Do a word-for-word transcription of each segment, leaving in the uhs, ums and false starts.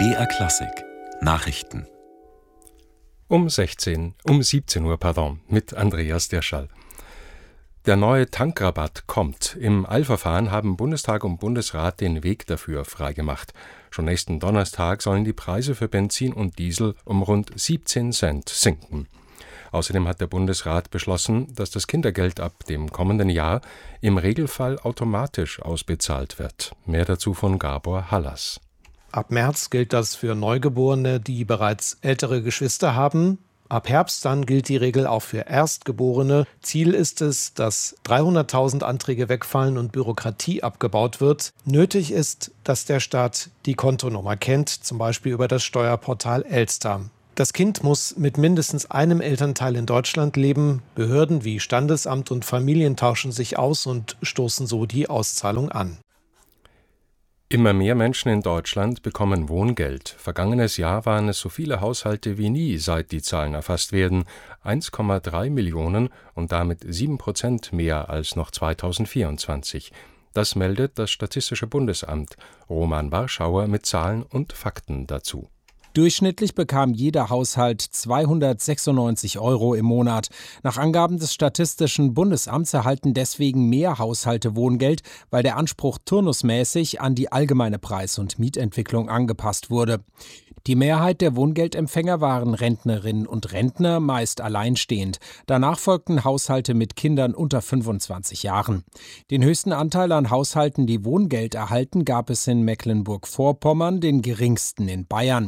B R Klassik Nachrichten Um sechzehn, um siebzehn Uhr, pardon, mit Andreas Dirschall. Der neue Tankrabatt kommt. Im Eilverfahren haben Bundestag und Bundesrat den Weg dafür freigemacht. Schon nächsten Donnerstag sollen die Preise für Benzin und Diesel um rund siebzehn Cent sinken. Außerdem hat der Bundesrat beschlossen, dass das Kindergeld ab dem kommenden Jahr im Regelfall automatisch ausbezahlt wird. Mehr dazu von Gabor Hallas. Ab März gilt das für Neugeborene, die bereits ältere Geschwister haben. Ab Herbst dann gilt die Regel auch für Erstgeborene. Ziel ist es, dass dreihunderttausend Anträge wegfallen und Bürokratie abgebaut wird. Nötig ist, dass der Staat die Kontonummer kennt, zum Beispiel über das Steuerportal Elster. Das Kind muss mit mindestens einem Elternteil in Deutschland leben. Behörden wie Standesamt und Familien tauschen sich aus und stoßen so die Auszahlung an. Immer mehr Menschen in Deutschland bekommen Wohngeld. Vergangenes Jahr waren es so viele Haushalte wie nie, seit die Zahlen erfasst werden. eins Komma drei Millionen und damit sieben Prozent mehr als noch zweitausendvierundzwanzig. Das meldet das Statistische Bundesamt. Roman Warschauer mit Zahlen und Fakten dazu. Durchschnittlich bekam jeder Haushalt zweihundertsechsundneunzig Euro im Monat. Nach Angaben des Statistischen Bundesamts erhalten deswegen mehr Haushalte Wohngeld, weil der Anspruch turnusmäßig an die allgemeine Preis- und Mietentwicklung angepasst wurde. Die Mehrheit der Wohngeldempfänger waren Rentnerinnen und Rentner, meist alleinstehend. Danach folgten Haushalte mit Kindern unter fünfundzwanzig Jahren. Den höchsten Anteil an Haushalten, die Wohngeld erhalten, gab es in Mecklenburg-Vorpommern, den geringsten in Bayern.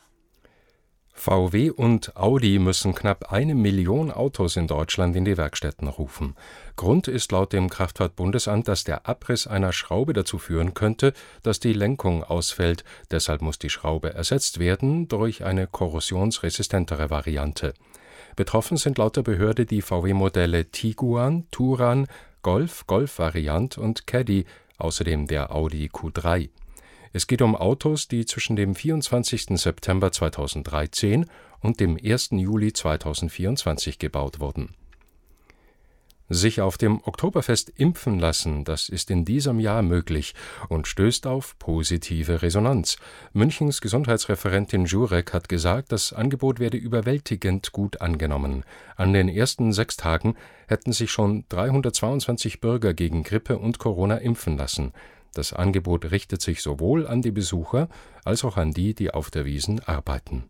V W und Audi müssen knapp eine Million Autos in Deutschland in die Werkstätten rufen. Grund ist laut dem Kraftfahrtbundesamt, dass der Abriss einer Schraube dazu führen könnte, dass die Lenkung ausfällt. Deshalb muss die Schraube ersetzt werden durch eine korrosionsresistentere Variante. Betroffen sind laut der Behörde die V W-Modelle Tiguan, Touran, Golf, Golf-Variant und Caddy, außerdem der Audi Q drei. Es geht um Autos, die zwischen dem vierundzwanzigsten September zweitausenddreizehn und dem ersten Juli zweitausendvierundzwanzig gebaut wurden. Sich auf dem Oktoberfest impfen lassen, das ist in diesem Jahr möglich und stößt auf positive Resonanz. Münchens Gesundheitsreferentin Jurek hat gesagt, das Angebot werde überwältigend gut angenommen. An den ersten sechs Tagen hätten sich schon dreihundertzweiundzwanzig Bürger gegen Grippe und Corona impfen lassen. Das Angebot richtet sich sowohl an die Besucher als auch an die, die auf der Wiesn arbeiten.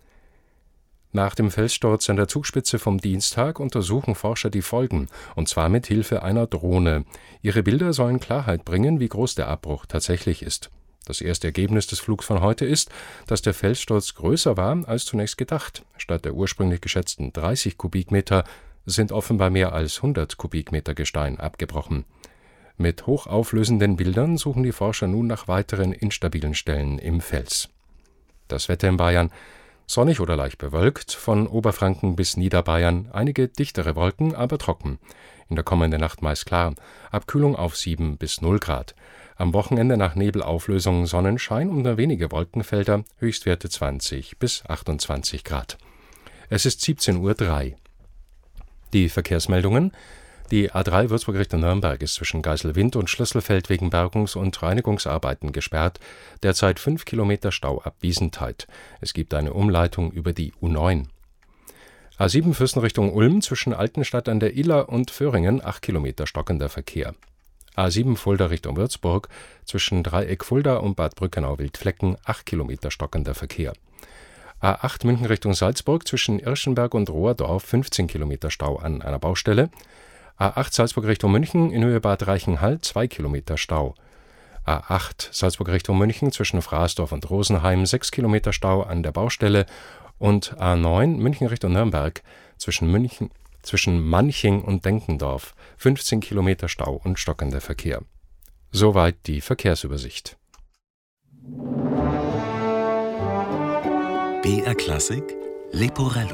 Nach dem Felssturz an der Zugspitze vom Dienstag untersuchen Forscher die Folgen, und zwar mit Hilfe einer Drohne. Ihre Bilder sollen Klarheit bringen, wie groß der Abbruch tatsächlich ist. Das erste Ergebnis des Flugs von heute ist, dass der Felssturz größer war als zunächst gedacht. Statt der ursprünglich geschätzten dreißig Kubikmeter sind offenbar mehr als hundert Kubikmeter Gestein abgebrochen. Mit hochauflösenden Bildern suchen die Forscher nun nach weiteren instabilen Stellen im Fels. Das Wetter in Bayern: sonnig oder leicht bewölkt, von Oberfranken bis Niederbayern, einige dichtere Wolken, aber trocken. In der kommenden Nacht meist klar, Abkühlung auf sieben bis null Grad. Am Wochenende nach Nebelauflösung Sonnenschein und nur wenige Wolkenfelder, Höchstwerte zwanzig bis achtundzwanzig Grad. Es ist siebzehn Uhr drei. Die Verkehrsmeldungen: Die A drei Würzburg Richtung Nürnberg ist zwischen Geiselwind und Schlüsselfeld wegen Bergungs- und Reinigungsarbeiten gesperrt. Derzeit fünf Kilometer Stau ab Wiesentheid. Es gibt eine Umleitung über die U neun. A sieben Füssen Richtung Ulm zwischen Altenstadt an der Iller und Föhringen acht Kilometer stockender Verkehr. A sieben Fulda Richtung Würzburg zwischen Dreieck Fulda und Bad Brückenau-Wildflecken acht Kilometer stockender Verkehr. A acht München Richtung Salzburg zwischen Irschenberg und Rohrdorf fünfzehn Kilometer Stau an einer Baustelle. A acht Salzburg Richtung München in Höhe Bad Reichenhall zwei Kilometer Stau. A acht Salzburg Richtung München zwischen Fraßdorf und Rosenheim sechs Kilometer Stau an der Baustelle und A neun München Richtung Nürnberg zwischen München, zwischen Manching und Denkendorf fünfzehn Kilometer Stau und stockender Verkehr. Soweit die Verkehrsübersicht. B R Klassik Leporello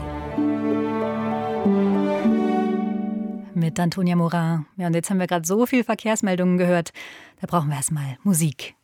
mit Antonia Morin. Ja, und jetzt haben wir gerade so viel Verkehrsmeldungen gehört. Da brauchen wir erstmal Musik.